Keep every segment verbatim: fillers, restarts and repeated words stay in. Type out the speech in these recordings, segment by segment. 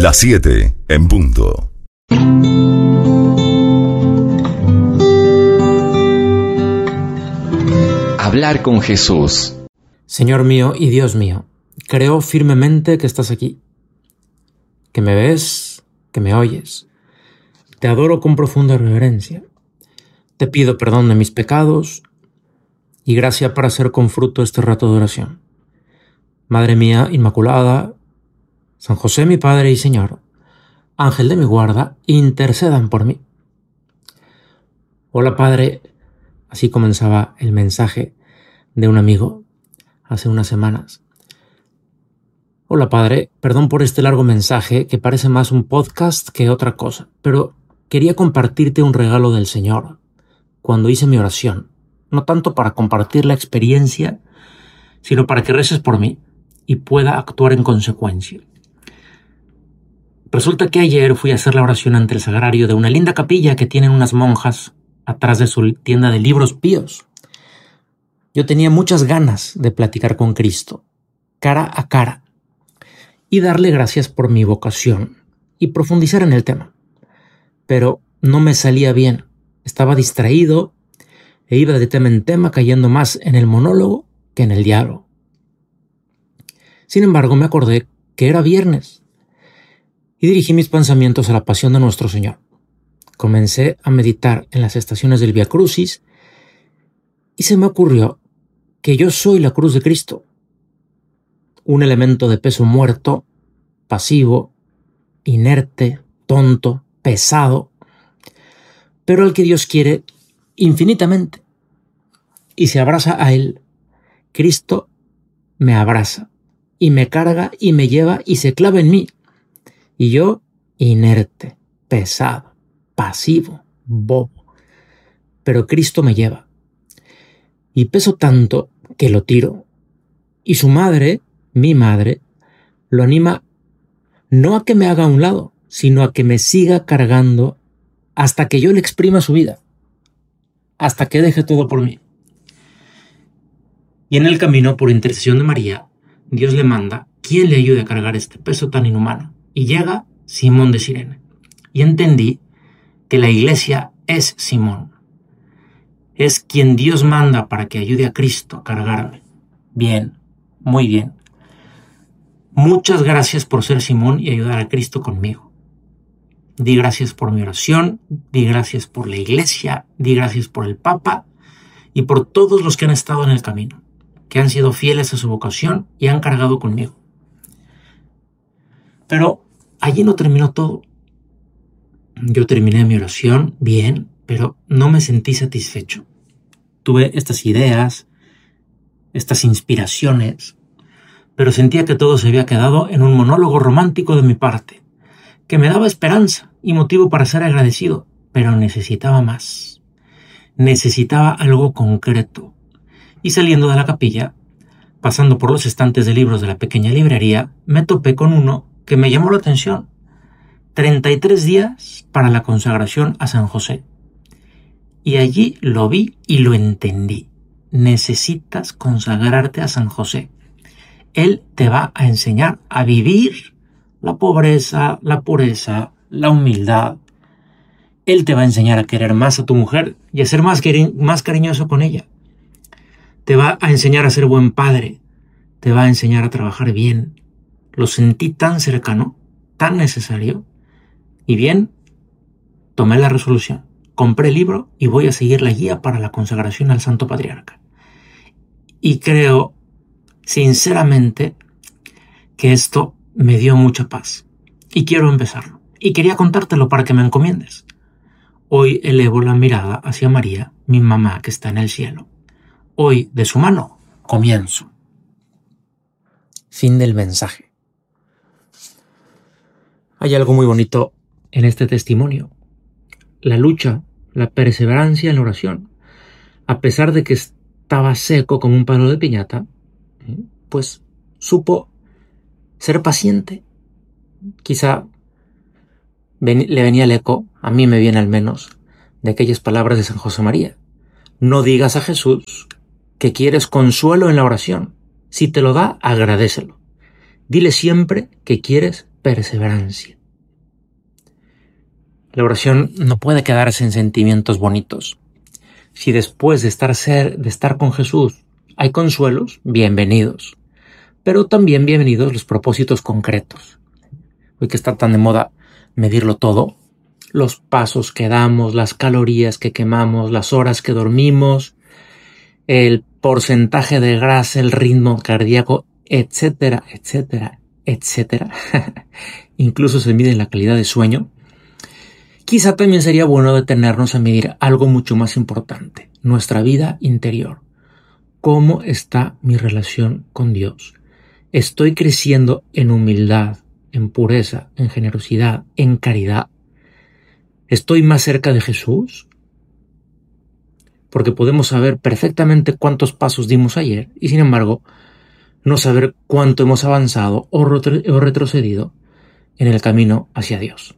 Las siete en punto. Hablar con Jesús. Señor mío y Dios mío, creo firmemente que estás aquí, que me ves, que me oyes. Te adoro con profunda reverencia. Te pido perdón de mis pecados y gracia para hacer con fruto este rato de oración. Madre mía Inmaculada, San José mi Padre y Señor, Ángel de mi guarda, intercedan por mí. Hola Padre, así comenzaba el mensaje de un amigo hace unas semanas. Hola Padre, perdón por este largo mensaje que parece más un podcast que otra cosa, pero quería compartirte un regalo del Señor cuando hice mi oración, no tanto para compartir la experiencia, sino para que reces por mí y pueda actuar en consecuencia. Resulta que ayer fui a hacer la oración ante el sagrario de una linda capilla que tienen unas monjas atrás de su tienda de libros píos. Yo tenía muchas ganas de platicar con Cristo, cara a cara, y darle gracias por mi vocación y profundizar en el tema. Pero no me salía bien, estaba distraído e iba de tema en tema cayendo más en el monólogo que en el diálogo. Sin embargo, me acordé que era viernes y dirigí mis pensamientos a la pasión de nuestro Señor. Comencé a meditar en las estaciones del Vía Crucis y se me ocurrió que yo soy la cruz de Cristo, un elemento de peso muerto, pasivo, inerte, tonto, pesado, pero al que Dios quiere infinitamente y se abraza a Él. Cristo me abraza y me carga y me lleva y se clava en mí, y yo inerte, pesado, pasivo, bobo, pero Cristo me lleva y peso tanto que lo tiro, y su madre, mi madre, lo anima no a que me haga a un lado, sino a que me siga cargando hasta que yo le exprima su vida, hasta que deje todo por mí. Y en el camino, por intercesión de María, Dios le manda quien le ayude a cargar este peso tan inhumano, y llega Simón de Cirene. Y entendí que la iglesia es Simón. Es quien Dios manda para que ayude a Cristo a cargarme. Bien, muy bien. Muchas gracias por ser Simón y ayudar a Cristo conmigo. Di gracias por mi oración, di gracias por la iglesia, di gracias por el Papa y por todos los que han estado en el camino, que han sido fieles a su vocación y han cargado conmigo. Pero allí no terminó todo. Yo terminé mi oración bien, pero no me sentí satisfecho. Tuve estas ideas, estas inspiraciones, pero sentía que todo se había quedado en un monólogo romántico de mi parte, que me daba esperanza y motivo para ser agradecido, pero necesitaba más. Necesitaba algo concreto. Y saliendo de la capilla, pasando por los estantes de libros de la pequeña librería, me topé con uno que me llamó la atención. treinta y tres días para la consagración a San José. Y allí lo vi y lo entendí. Necesitas consagrarte a San José. Él te va a enseñar a vivir la pobreza, la pureza, la humildad. Él te va a enseñar a querer más a tu mujer y a ser más, cari- más cariñoso con ella. Te va a enseñar a ser buen padre. Te va a enseñar a trabajar bien. Lo sentí tan cercano, tan necesario. Y bien, tomé la resolución. Compré el libro y voy a seguir la guía para la consagración al Santo Patriarca. Y creo, sinceramente, que esto me dio mucha paz. Y quiero empezarlo. Y quería contártelo para que me encomiendes. Hoy elevo la mirada hacia María, mi mamá que está en el cielo. Hoy, de su mano, comienzo. Fin del mensaje. Hay algo muy bonito en este testimonio. La lucha, la perseverancia en la oración. A pesar de que estaba seco como un palo de piñata, pues supo ser paciente. Quizá ven, le venía el eco, a mí me viene al menos, de aquellas palabras de San José María. No digas a Jesús que quieres consuelo en la oración. Si te lo da, agradécelo. Dile siempre que quieres perseverancia. La oración no puede quedarse en sentimientos bonitos. Si después de estar, ser, de estar con Jesús hay consuelos, bienvenidos. Pero también bienvenidos los propósitos concretos. Hoy que está tan de moda medirlo todo, los pasos que damos, las calorías que quemamos, las horas que dormimos, el porcentaje de grasa, el ritmo cardíaco, etcétera, etcétera, etcétera. Incluso se mide la calidad de sueño. Quizá también sería bueno detenernos a medir algo mucho más importante, nuestra vida interior. ¿Cómo está mi relación con Dios? ¿Estoy creciendo en humildad, en pureza, en generosidad, en caridad? ¿Estoy más cerca de Jesús? Porque podemos saber perfectamente cuántos pasos dimos ayer y sin embargo no saber cuánto hemos avanzado o retrocedido en el camino hacia Dios.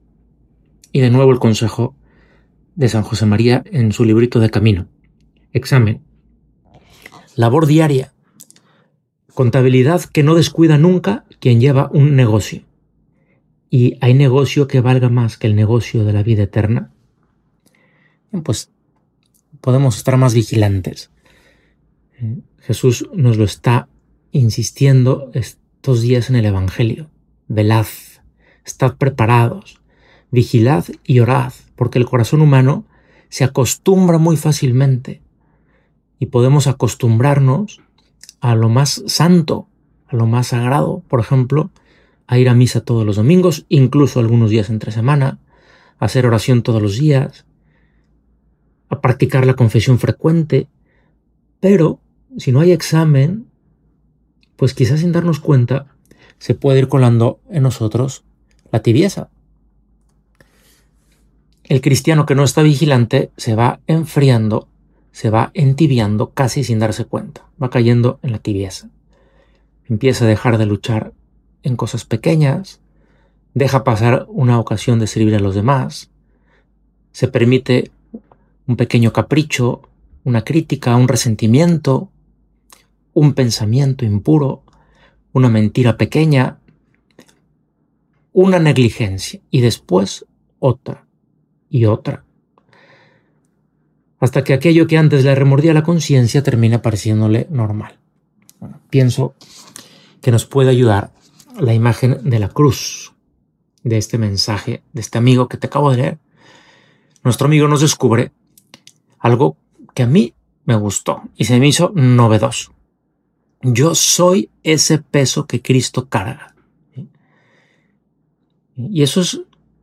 Y de nuevo el consejo de San José María en su librito de camino. Examen. Labor diaria. Contabilidad que no descuida nunca quien lleva un negocio. ¿Y hay negocio que valga más que el negocio de la vida eterna? Bien, pues podemos estar más vigilantes. Jesús nos lo está insistiendo estos días en el Evangelio. Velad, estad preparados, vigilad y orad, porque el corazón humano se acostumbra muy fácilmente y podemos acostumbrarnos a lo más santo, a lo más sagrado, por ejemplo, a ir a misa todos los domingos, incluso algunos días entre semana, a hacer oración todos los días, a practicar la confesión frecuente, pero si no hay examen, pues quizás sin darnos cuenta se puede ir colando en nosotros la tibieza. El cristiano que no está vigilante se va enfriando, se va entibiando casi sin darse cuenta, va cayendo en la tibieza. Empieza a dejar de luchar en cosas pequeñas, deja pasar una ocasión de servir a los demás, se permite un pequeño capricho, una crítica, un resentimiento, un pensamiento impuro, una mentira pequeña, una negligencia y después otra y otra, hasta que aquello que antes le remordía la conciencia termina pareciéndole normal. Bueno, pienso que nos puede ayudar la imagen de la cruz de este mensaje, de este amigo que te acabo de leer. Nuestro amigo nos descubre algo que a mí me gustó y se me hizo novedoso. Yo soy ese peso que Cristo carga. Y eso es,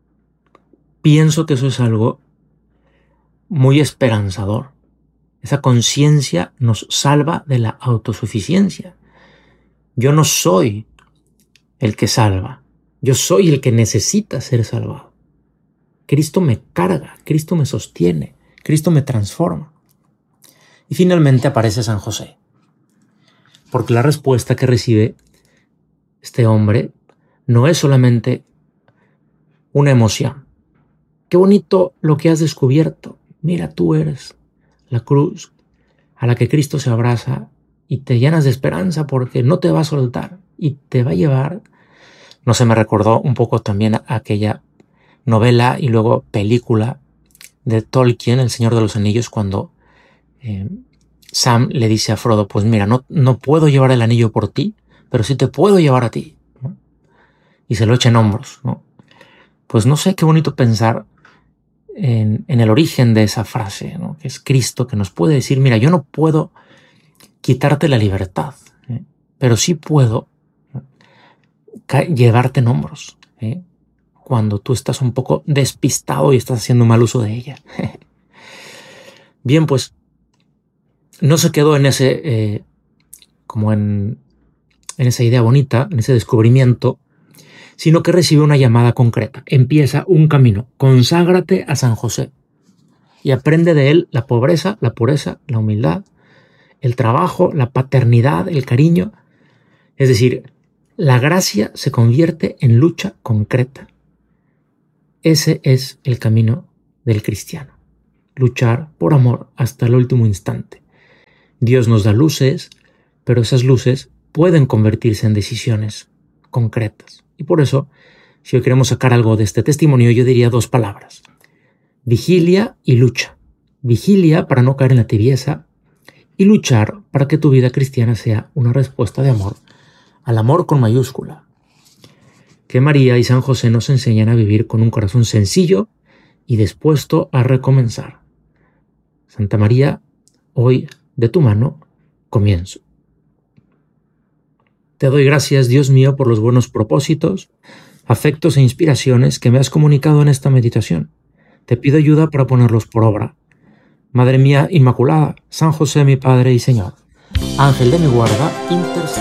pienso que eso es algo muy esperanzador. Esa conciencia nos salva de la autosuficiencia. Yo no soy el que salva, yo soy el que necesita ser salvado. Cristo me carga, Cristo me sostiene, Cristo me transforma. Y finalmente aparece San José, porque la respuesta que recibe este hombre no es solamente una emoción. Qué bonito lo que has descubierto. Mira, tú eres la cruz a la que Cristo se abraza y te llenas de esperanza porque no te va a soltar y te va a llevar. No sé, me recordó un poco también a aquella novela y luego película de Tolkien, El Señor de los Anillos, cuando eh, Sam le dice a Frodo, pues mira, no, no puedo llevar el anillo por ti, pero sí te puedo llevar a ti, ¿no? Y se lo echa en hombros, ¿no? Pues no sé, qué bonito pensar en, en el origen de esa frase, ¿no? Que es Cristo, que nos puede decir, mira, yo no puedo quitarte la libertad, ¿eh? Pero sí puedo, ¿no?, llevarte en hombros, ¿eh?, cuando tú estás un poco despistado y estás haciendo mal uso de ella. Bien, pues no se quedó en ese, eh, como en, en esa idea bonita, en ese descubrimiento, sino que recibe una llamada concreta. Empieza un camino. Conságrate a San José y aprende de él la pobreza, la pureza, la humildad, el trabajo, la paternidad, el cariño. Es decir, la gracia se convierte en lucha concreta. Ese es el camino del cristiano. Luchar por amor hasta el último instante. Dios nos da luces, pero esas luces pueden convertirse en decisiones concretas Y por eso, si hoy queremos sacar algo de este testimonio, yo diría dos palabras: vigilia y lucha. Vigilia para no caer en la tibieza y luchar para que tu vida cristiana sea una respuesta de amor, al amor con mayúscula. Que María y San José nos enseñan a vivir con un corazón sencillo y dispuesto a recomenzar. Santa María, hoy de tu mano comienzo. Te doy gracias, Dios mío, por los buenos propósitos, afectos e inspiraciones que me has comunicado en esta meditación. Te pido ayuda para ponerlos por obra. Madre mía Inmaculada, San José mi Padre y Señor, Ángel de mi guarda, intercede.